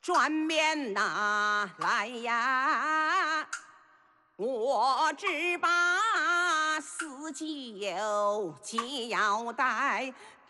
转面来呀，我只把4酒解腰带，